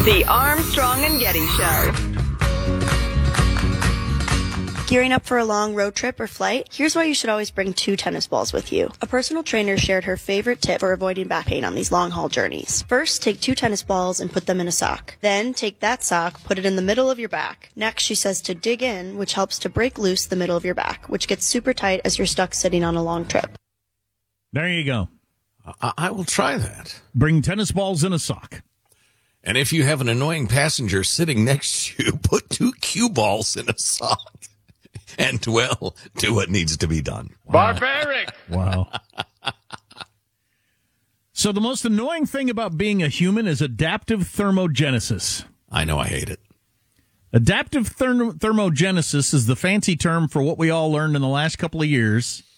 The Armstrong and Getty Show. Gearing up for a long road trip or flight? Here's why you should always bring 2 tennis balls with you. A personal trainer shared her favorite tip for avoiding back pain on these long-haul journeys. First, take 2 tennis balls and put them in a sock. Then, take that sock, put it in the middle of your back. Next, she says to dig in, which helps to break loose the middle of your back, which gets super tight as you're stuck sitting on a long trip. There you go. I will try that. Bring tennis balls in a sock. And if you have an annoying passenger sitting next to you, put 2 cue balls in a sock. And, well, do what needs to be done. Wow. Barbaric! Wow. So the most annoying thing about being a human is adaptive thermogenesis. I know, I hate it. Adaptive thermogenesis is the fancy term for what we all learned in the last couple of years.